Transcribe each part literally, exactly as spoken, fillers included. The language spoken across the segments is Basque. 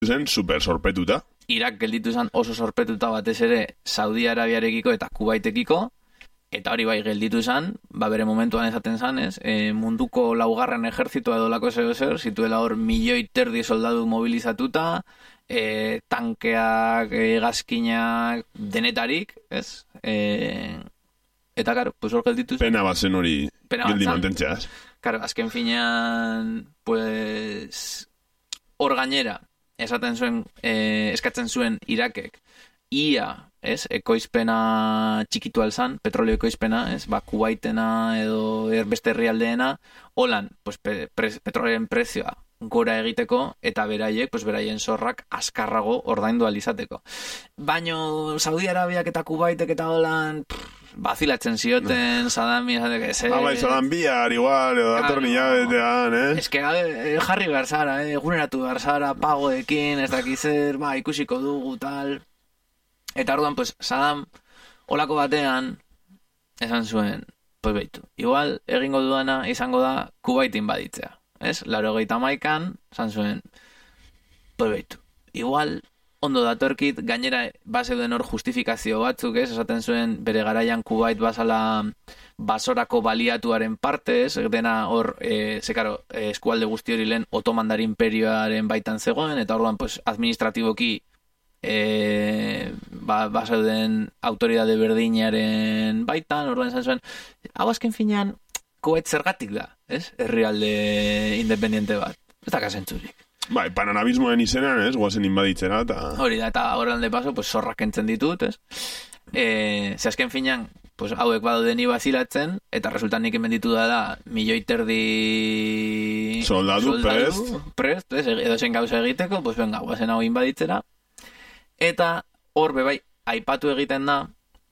zen super sorpetuta. Irak gelditu zen oso sorpetuta batez ere Saudi Arabiarekiko eta Kuwaitekiko, eta hori bai gelditu zen, ba bere momentuan esaten zen, ez? E, munduko laugarren ejertzitoa edo lako zer zer, zituela hor milioi terdi soldadu mobilizatuta, e, tankeak, e, gazkinak, denetarik, ez? E, eta, karo, pues hor gelditu zen. Pena bat zen hori geldi mantentzeaz. Karo, azken finean, pues, hor gainera, esaten zuen, eh, eskatzen zuen Irakek, ia, ez, ekoizpena txikitu alzan, petrolio ekoizpena, ez, ba, Kuwaitena edo beste herrialdeena, holan, pues, pe, pre, petrolien prezioa gora egiteko, eta beraiek, pues, beraien zorrak askarrago ordaindu alizateko. Baino, Saudi Arabiak eta Kuwaitek eta holan, bazilatzen zioten, Saddami, esateke, ze... Ah, bai, Saddam bihar, igual, edo dator nilabetean, eh? Ez que, eh, jarri behar zara, eh? Eguneratu behar zara, pagoekin, ez dakizer, ba, ikusiko dugu, tal... Eta orduan, pues, Saddam, olako batean, esan zuen, pues beitu, igual, egingo duana izango da, Kuwaitin baditzea, ez? Laurogeita hamaikan, esan zuen, pues beitu, igual... Ondo datorkit, gainera bazeuden hor justifikazio batzuk, ez? Esaten zuen bere garaian Kuwait bazala basorako baliatuaren parte, ez? Dena hor, e, zekaro, eskualde guzti hori lehen Otomandar imperioaren baitan zegoen, eta orduan, pues, administratiboki e, ba, bazeuden autoridade berdinaren baitan, orduan esan zuen, hau azken finean, Kuwait zergatik da, ez? Herrialde independiente bat. Ez da kasentzurik. Bai, panarabismoen izenean, ez, guazen inbaditzera, eta... Hori da, eta horren de paso, pues, zorrak entzen ditut, ez? E, ze azken finean, pues, hauek badode ni bazilatzen, eta resultan nik inbenditu da da, milioi terdi... Soldadu, prest. Prest, ez, edo zen gauza egiteko, pues, venga, guazen hau inbaditzera. Eta, hor, bebai, aipatu egiten da,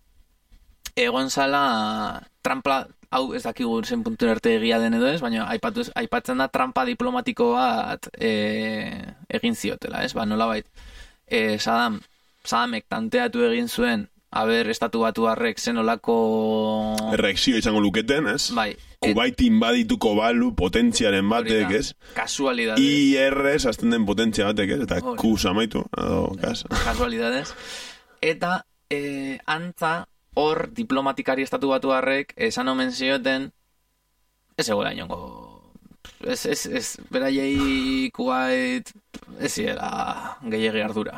egon zala, trampa... Hau ez dakigu zen puntu arte egia den edo ez, baina aipatuz, aipatzen da trampa diplomatiko bat e, egin ziotela, ez? Ba, nolabait, e, Saddam, Saddamek tanteatu egin zuen, haber estatu batu harrek zen olako... Erreakzio izango luketen, ez? Bai. Kuwait inbadituko balu potentziaren batek, ez? Kasualidades. I R azten den potentzia batek, ez? Eta Q samaitu, edo, kas. Kasualidades. Eta, e, antza... Hor, diplomatikari estatu batu harrek, esan omen zioten, ez egoela inongo, ez, ez, ez, beraiei Kuwait, ez ziela gehiagi ardura.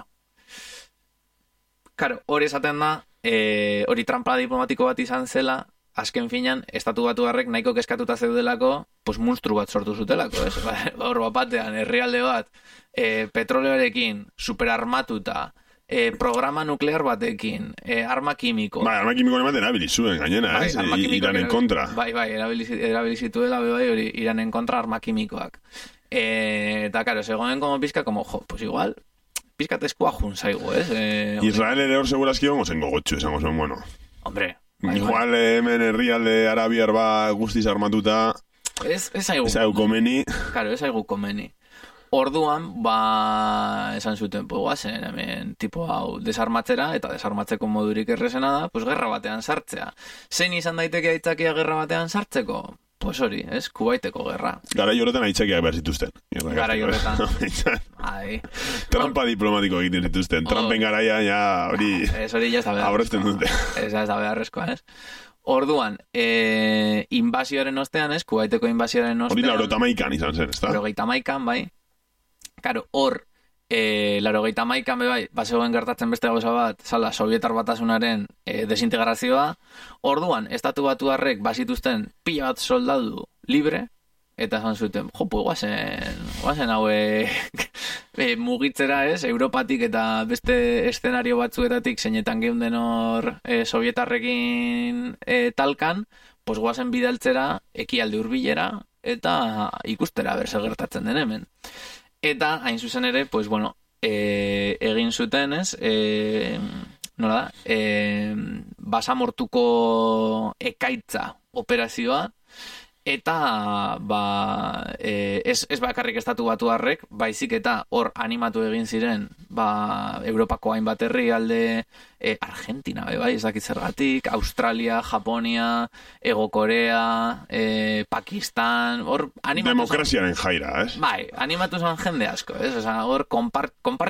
Karo, hori esaten da, e, hori trampa diplomatiko bat izan zela, azken finan, estatu batu harrek nahiko keskatuta zeudelako, pues monstru bat sortu zutelako, ez? Hor batean, herrialde bat, e, petroleoarekin, superarmatuta, E, programa nuklear batekin, e, arma kimiko. Bai, arma kimiko ematen erabilizuen, gainena, bai, ez? Iranen kontra. Bai, bai, erabilizituela, bai, hori, Iranen kontra arma kimikoak. E, eta, karo, segoen como pizka, como, jo, pues igual, pizka teskua jun zaigu, ez? E, Israel ere hor segurazki hongo zen gogotxu, esango zen, bueno. Hombre. Bai, igual, bai. Hemen herrialde arabiar ba guztiz armatuta... Ez, ez haigu... Ez haigu komeni. Karo, ez haigu komeni. Orduan, ba, esan zuten, pues, guazen, hemen, tipo hau, desarmatzera, eta desarmatzeko modurik errezena da, pues, gerra batean sartzea. Zein izan daiteke aitzakia gerra batean sartzeko? Pues hori, ez, Kuwaiteko gerra. Garai horretan aitzakiak behar zituzten. Garai horretan. Ai. Trampa diplomatiko egiten zituzten. Trampen garaia, ja, hori... Ez hori, ja ez da beharrezkoa. Aurrezten dute. Ez da beharrezkoa, ez? Orduan, e, invasioaren ostean, ez, Kuwaiteko invasioaren ostean... Hori laurogeita hamaikan izan zen, ez da? Laurogeita hamaikan, bai. Karo, hor, e, laurogeita hamaikan, bai, bazegoen gertatzen beste gauza bat, zala, Sovietar batasunaren e, desintegrazioa. Orduan, estatu batu harrek bazituzten pila bat soldadu libre, eta esan zuten, jo, pues, guazen, guazen haue e, mugitzera, ez, Europatik eta beste eszenario batzuetatik zeinetan geunden hor e, Sovietarrekin e, talkan, pues, guazen bidaltzera, ekialde hurbilera, eta ikustera berse gertatzen den hemen. Eta, hain zuzen ere, pues, bueno, e, egin zuten, ez, e, nola da, e, basamortuko ekaitza operazioa, Eta, ba, e, ez, ez bakarrik estatu batuarrek, baizik eta hor animatu egin ziren, ba, Europako hainbat herri alde, e, Argentina, bai, ez dakit zergatik, Australia, Japonia, Ego Korea, e, Pakistan, hor animatu Demokraziaren jaira, ez? Bai, animatu zen jende asko, ez? Osa, hor, konpart,